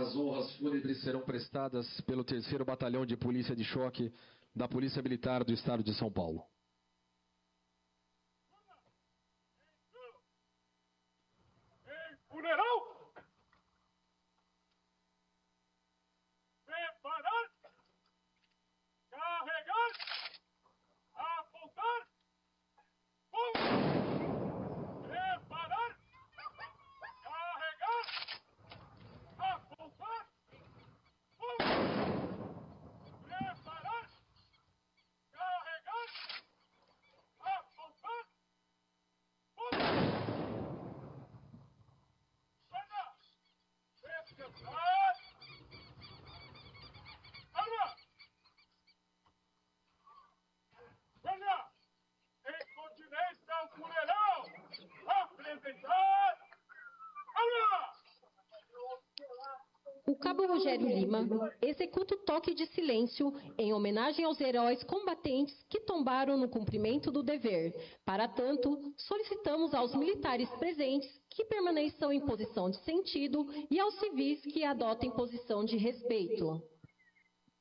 As honras fúnebres serão prestadas pelo 3º Batalhão de Polícia de Choque da Polícia Militar do Estado de São Paulo. Funeral! Preparar! Carregar! Apontar! Preparar! Carregar! Apontar! Preparar! Carregar! Apontar! Em continência ao funeral, apresentar. O Cabo Rogério Lima executa o toque de silêncio em homenagem aos heróis combatentes que tombaram no cumprimento do dever. Para tanto, solicitamos aos militares presentes que permaneçam em posição de sentido e aos civis que adotem posição de respeito.